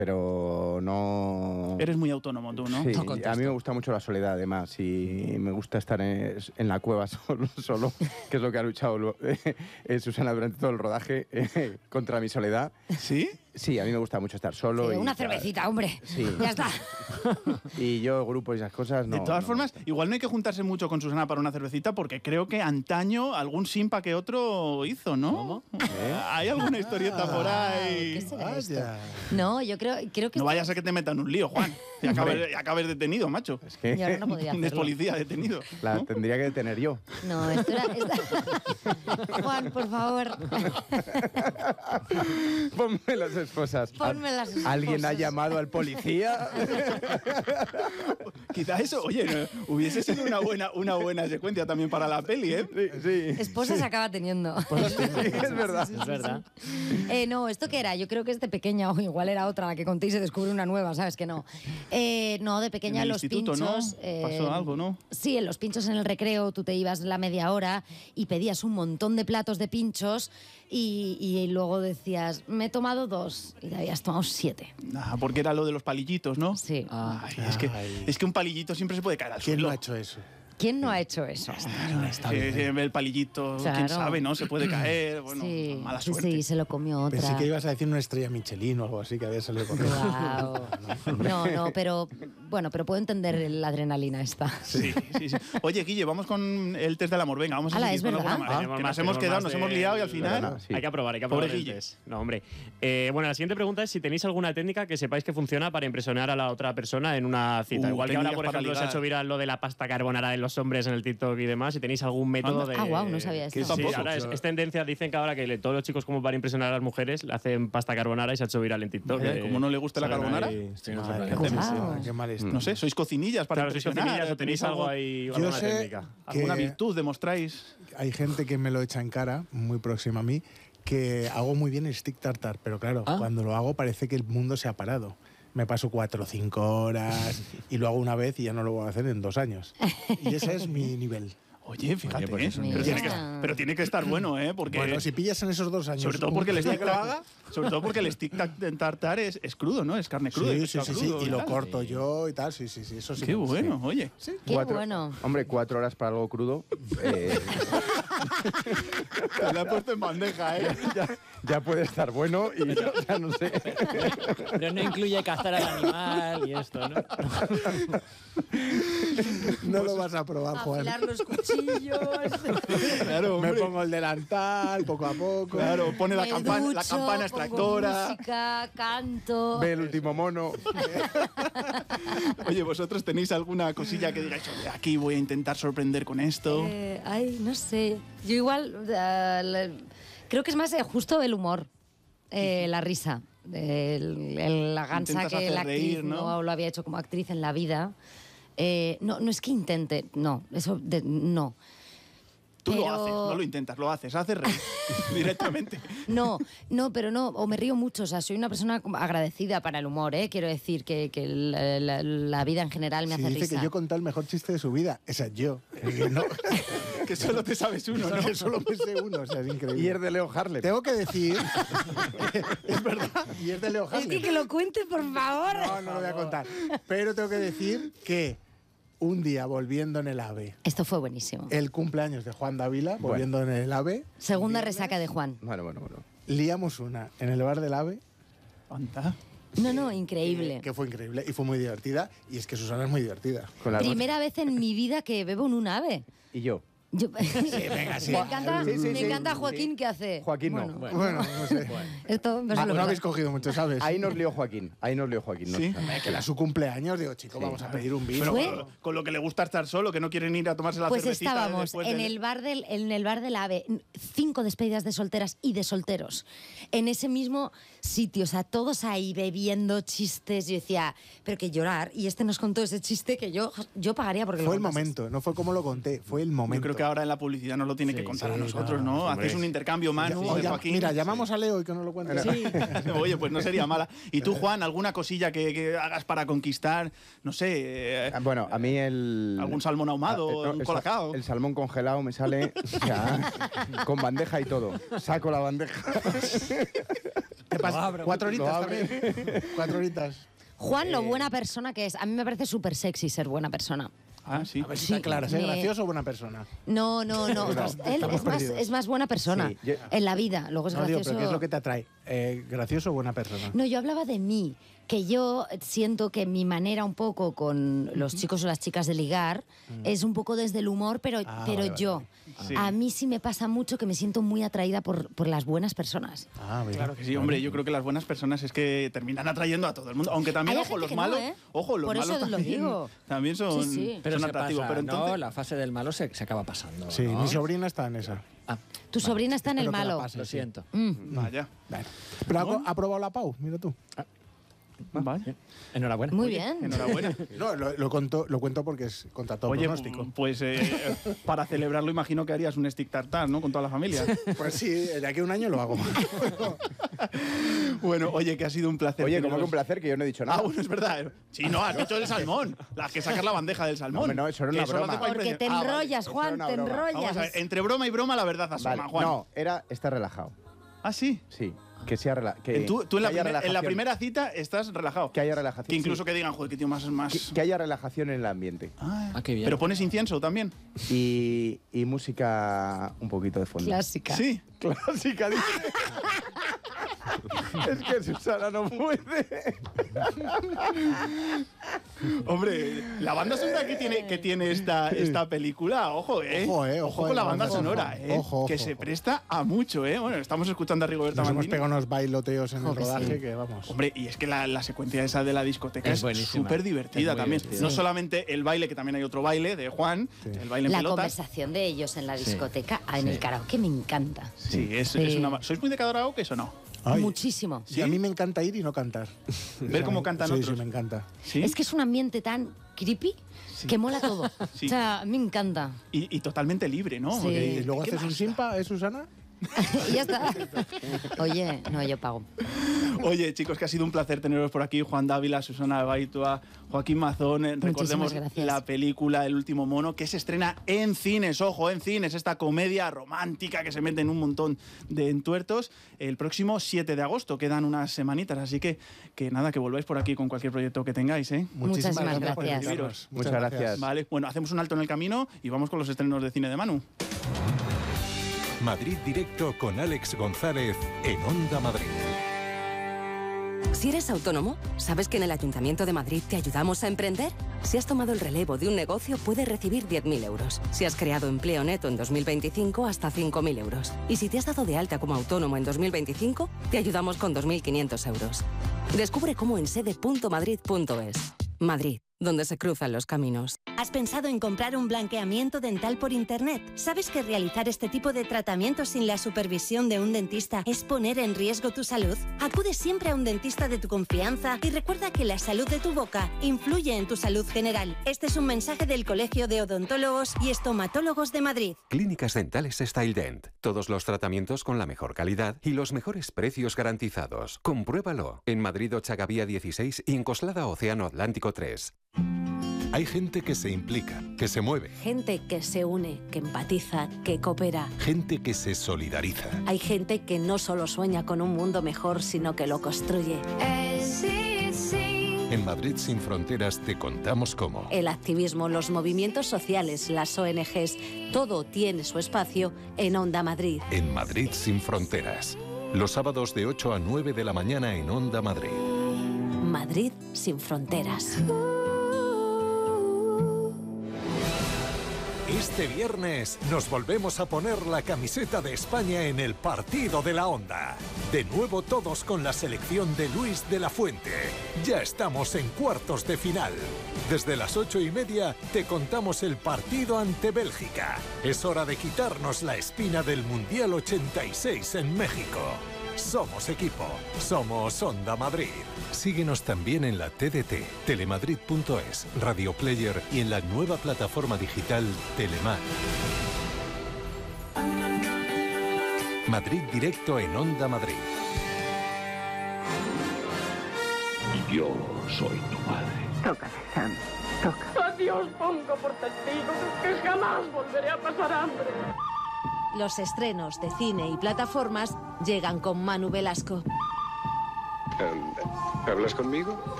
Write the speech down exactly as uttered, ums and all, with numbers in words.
pero no... Eres muy autónomo tú, ¿no? Sí, No a mí me gusta mucho la soledad, además, y me gusta estar en, en la cueva solo, solo, que es lo que ha luchado eh, Susana durante todo el rodaje, eh, contra mi soledad. ¿Sí? Sí, a mí me gusta mucho estar solo. Sí, y una estar- cervecita, hombre. Sí. Ya está. Y yo, grupos y esas cosas, no. De todas no. formas, igual no hay que juntarse mucho con Susana para una cervecita, porque creo que antaño algún simpa que otro hizo, ¿no? ¿Cómo? ¿Hay alguna historieta por ahí? ¿Qué será esto? No, yo creo, creo que... No vaya a ser que te metan un lío, Juan. Y acabes, y acabes detenido, macho. Es que Yo ahora no podría Es hacerlo. policía detenido. la tendría que tener yo. No, esto era... esta- Juan, por favor. Ponme las esposas. Ponme las esposas. ¿Alguien ha llamado al policía? Quizá eso, oye, no, hubiese sido una buena, una buena secuencia también para la peli, ¿eh? Sí, sí. Esposa se acaba teniendo. Sí, es verdad. Es verdad. Eh, no, ¿esto qué era? Yo creo que es de pequeña, o igual era otra la que conté y se descubre una nueva, ¿sabes? Que no. Eh, no, de pequeña En el los instituto, ¿no? pinchos... eh, Pasó algo, ¿no? Sí, en los pinchos en el recreo tú te ibas la media hora y pedías un montón de platos de pinchos y, y luego decías, me he tomado dos y te habías tomado siete. Ah, porque era lo de los palillitos, ¿no? Sí. Ay, es, que, es que un palillito siempre se puede caer al ¿Quién suelo. no ha hecho eso? ¿Quién no ha hecho eso? Que, que el palillito, quién Claro. sabe, ¿no? Se puede caer, bueno, Sí, mala sí, suerte. sí, se lo comió otra. Pensé que ibas a decir una estrella Michelin o algo así que había salido con eso. Guau. No, no, pero bueno, pero puedo entender la adrenalina esta. Sí, sí, sí. Oye, Guille, vamos con el test del amor. Venga, vamos a Ala, seguir es con verdad. alguna más. Tenemos que más, nos hemos tenemos quedado, más nos de- hemos liado y al final... Perdona, sí. Hay que aprobar, hay que Pobre aprobar el Guille. test. No, hombre. Eh, bueno, la siguiente pregunta es si tenéis alguna técnica que sepáis que funciona para impresionar a la otra persona en una cita. Uh, Igual que ahora, técnicas por para ejemplo, se ha ligar. hecho viral lo de la pasta carbonara en los hombres en el TikTok y demás. Si tenéis algún método Anda. de... Ah, guau, no sabía esto. Que Sí, tampoco. ahora es, es tendencia, dicen que ahora que le- todos los chicos como para impresionar a las mujeres le hacen pasta carbonara y se ha hecho viral en TikTok. Eh, Eh, ¿cómo no le gusta la salen carbonara? ahí- sí, no sé, Madre gente- mía, Guau. qué mal esto. No sé, ¿sois cocinillas para Claro, sois impresionar? cocinillas o tenéis algo ahí, Yo alguna sé técnica. que- ¿Alguna virtud demostráis? Hay gente que me lo echa en cara, muy próxima a mí, que hago muy bien el stick tartar, pero claro, Ah. cuando lo hago parece que el mundo se ha parado. Me paso cuatro o cinco horas y lo hago una vez y ya no lo voy a hacer en dos años. Y ese es mi nivel. Oye, fíjate, Oye, pues ¿eh? eso pero, no tiene está. que, pero tiene que estar bueno, ¿eh? Porque, Bueno, si pillas en esos dos años... sobre todo un- porque el stick sobre todo porque el stick tar- tartar es, es crudo, ¿no? Es carne cruda. Sí, y sí, pescado sí, sí, crudo y lo tal. corto yo y tal, sí, sí, sí, eso sí. Qué me gusta. bueno, oye. Qué Cuatro- bueno. Hombre, cuatro horas para algo crudo. eh, Te la he puesto en bandeja, ¿eh? ya, ya puede estar bueno y o sea, no sé. Pero no incluye cazar al animal y esto, ¿no? No lo vas a probar, Juan. Afilar los cuchillos. Claro, Me hombre. pongo el delantal poco a poco. Claro, pone la Me campana, la ducho, campana pongo extractora. música, canto. Ve el último mono. Oye, ¿vosotros tenéis alguna cosilla que digáis, oye, aquí voy a intentar sorprender con esto? Eh, ay, no sé. Yo igual eh, le- creo que es más eh, justo el humor, eh, la risa. El- el- la gansa Intentas que hacer la actriz reír, ¿no? no lo había hecho como actriz en la vida. Eh, no, no es que intente, no, eso de- no. Tú lo pero- haces, no lo intentas, lo haces, haces reír directamente. No, no, pero no, o me río mucho, o sea, soy una persona como agradecida para el humor, ¿eh? Quiero decir que, que la, la- la vida en general me Si hace dice risa. que yo conté el mejor chiste de su vida, esa es yo. Que no, Que solo te sabes uno, ¿no? que solo me sé uno, o sea, es increíble. Y es de Leo Harlem. Tengo que decir, es verdad, y es de Leo Es Harlem. que, que lo cuente, por favor. No, no lo voy a contar. Pero tengo que decir que un día volviendo en el AVE, Esto fue buenísimo. el cumpleaños de Juan Dávila, volviendo en el AVE, Segunda viernes, resaca de Juan. Bueno, bueno, bueno. liamos una en el bar del AVE, Anda. No, no, increíble. que fue increíble y fue muy divertida. Y es que Susana es muy divertida. Con la Primera vez en mi vida que bebo en un ave. Y yo. Yo- venga, sí. Me encanta, Sí, sí, me sí. encanta Joaquín que hace. Joaquín no. Bueno, Bueno, no sé. esto me Ah, suena no habéis verdad. cogido mucho, ¿sabes? Ahí nos lió Joaquín. Ahí nos lió Joaquín. ¿no? Sí. Que era su cumpleaños, digo, chico, vamos a pedir un vino. Pero Fue- con, con lo que le gusta estar solo, que no quieren ir a tomarse la Pues cervecita estábamos después en de- el bar del en el bar del AVE, cinco despedidas de solteras y de solteros, en ese mismo sitio, o sea, todos ahí bebiendo chistes. Yo decía, pero que llorar. Y este nos contó ese chiste que yo yo pagaría porque Fue lo el contases. momento, no fue como lo conté, fue el momento. Yo creo que ahora en la publicidad nos lo tiene que contar a sí, nosotros, claro, ¿no? hombre. Hacéis un intercambio, Manu, O de ya- Joaquín. mira, llamamos a Leo y que nos lo cuente. Sí. Oye, pues no sería mala. ¿Y tú, Juan, alguna cosilla que, que hagas para conquistar, no sé, eh, Ah, Bueno, a mí el... algún salmón ahumado, Ah, eh, no, un el, colacao? el salmón congelado me sale ya, con bandeja y todo. Saco la bandeja. ¿Qué pasa? Lo abro. Cuatro horitas Lo abre. también. Cuatro horitas. Juan, lo buena persona que es. A mí me parece súper sexy ser buena persona. Ah, sí. A ver si Sí, está clara. ¿Es me- gracioso o buena persona? No, no, no. No, Él estamos es más, perdidos. es más buena persona Sí, yo- en la vida. Luego es No, digo, gracioso. pero ¿qué es lo que te atrae? Eh, ¿Gracioso o buena persona? No, yo hablaba de mí, que yo siento que mi manera un poco con los chicos o las chicas de ligar es un poco desde el humor, pero, Ah, pero vale, vale, yo. Sí. A mí sí me pasa mucho que me siento muy atraída por, por las buenas personas. Ah, mira. Claro que sí, hombre, yo creo que las buenas personas es que terminan atrayendo a todo el mundo. Aunque también, Hay ojo, gente los que no, malos, ¿eh? ojo, los Por eso malos lo también, digo. también son, Sí, sí. Pero son se atractivos. pasa, pero entonces, ¿no? La fase del malo se, se acaba pasando. Sí, ¿no? mi sobrina está en esa. Ah, Tu sobrina está en el Espero que la malo. pase, lo sí. siento. Mm. vaya. Bueno. Pero ha, co- ha probado la Pau, mira tú. Vaya. Enhorabuena. Muy Oye, bien. Enhorabuena. No, lo, lo, conto, lo cuento porque es contra todo Oye, pronóstico. pues eh, para celebrarlo imagino que harías un stick tartar, ¿no? Con toda la familia. Pues sí, de aquí a un año lo hago. Bueno, oye, que ha sido un placer. Oye, como que teneros. un placer que yo no he dicho nada. Ah, bueno, es verdad. Sí, no, has dicho el salmón. Las que sacas la bandeja del salmón. No, no, eso era Que una lo hace broma. para Porque te impresionar. Ah, vale. enrollas, eso Juan, era una te broma. enrollas. Vamos a ver, entre broma y broma la verdad asoma, Vale, Juan. no, era estar relajado. Ah, sí. Sí, que sea rela que, En tú tú en, la que haya primer- en la relajación. primera cita estás relajado. Que haya relajación. Que incluso sí. que digan, joder, qué tío más... más... Que, que haya relajación en el ambiente. Ah, Ah, qué bien. Pero pones incienso también. Y, y música un poquito de fondo. Clásica. Sí. Clásica, dice. Es que Susana no puede. Hombre, la banda sonora que tiene, que tiene esta, esta película, ojo, ¿eh? Ojo, eh, ojo, con la eh, banda ojo, sonora, ojo, ¿eh? ojo, que ojo, se ojo. presta a mucho, ¿eh? Bueno, estamos escuchando a Rigoberta Nos hemos Bandini. pegado unos bailoteos en el Joder, rodaje sí. que vamos. Hombre, y es que la, la secuencia esa de la discoteca Es es buenísima. súper divertida Es muy también. divertida. No Sí. solamente el baile, que también hay otro baile de Juan, Sí. el baile en La pelotas. conversación de ellos en la discoteca, en el karaoke, me encanta. Sí, es, Sí. es una... ¿Sois muy de karaoke o no? Ay, Muchísimo. sí, a mí me encanta ir y no cantar. Ver cómo cantan sí, otros. Sí, me encanta. ¿Sí? Es que es un ambiente tan creepy que mola todo. Sí. O sea, me encanta. y, y totalmente libre, ¿no? Sí. Porque- ¿Y luego ¿qué haces un más? simpa, eh, Susana? Y ya está. Oye, no, yo pago. Oye, chicos, que ha sido un placer teneros por aquí. Juan Dávila, Susana Baitua, Joaquín Mazón. Eh, Recordemos gracias. la película El último mono, que se estrena en cines, ojo, en cines, esta comedia romántica que se mete en un montón de entuertos el próximo siete de agosto. Quedan unas semanitas, así que, que nada, que volváis por aquí con cualquier proyecto que tengáis, ¿eh? Muchísimas por gracias. invitarnos. Muchas gracias. Vale, bueno, hacemos un alto en el camino y vamos con los estrenos de cine de Manu. Madrid Directo con Alex González en Onda Madrid. Si eres autónomo, ¿sabes que en el Ayuntamiento de Madrid te ayudamos a emprender? Si has tomado el relevo de un negocio, puedes recibir diez mil euros. Si has creado empleo neto en dos mil veinticinco, hasta cinco mil euros. Y si te has dado de alta como autónomo en dos mil veinticinco, te ayudamos con dos mil quinientos euros. Descubre cómo en sede punto madrid punto es. Madrid, donde se cruzan los caminos. ¿Has pensado en comprar un blanqueamiento dental por internet? ¿Sabes que realizar este tipo de tratamientos sin la supervisión de un dentista es poner en riesgo tu salud? Acude siempre a un dentista de tu confianza y recuerda que la salud de tu boca influye en tu salud general. Este es un mensaje del Colegio de Odontólogos y Estomatólogos de Madrid. Clínicas Dentales StyleDent. Todos los tratamientos con la mejor calidad y los mejores precios garantizados. Compruébalo en Madrid Ochagavía dieciséis y en Coslada Océano Atlántico tres. Hay gente que se implica, que se mueve, Gente que se une, que empatiza, que coopera. gente que se solidariza. Hay gente que no solo sueña con un mundo mejor, sino que lo construye. En Madrid Sin Fronteras te contamos cómo. El activismo, los movimientos sociales, las O N Ges, todo tiene su espacio en Onda Madrid. En Madrid Sin Fronteras. Los sábados de ocho a nueve de la mañana en Onda Madrid. Madrid sin fronteras. Este viernes nos volvemos a poner la camiseta de España en el partido de la Onda. De nuevo todos con la selección de Luis de la Fuente. Ya estamos en cuartos de final. Desde las ocho y media te contamos el partido ante Bélgica. Es hora de quitarnos la espina del Mundial ochenta y seis en México. Somos equipo, somos Onda Madrid. Síguenos también en la T D T, telemadrid punto es, Radio Player y en la nueva plataforma digital Telemar. Madrid Directo en Onda Madrid. Yo soy tu padre. Tócame, Sam. Toca. Adiós, pongo por testigo que jamás volveré a pasar hambre. Los estrenos de cine y plataformas llegan con Manu Velasco. Um, ¿Hablas conmigo?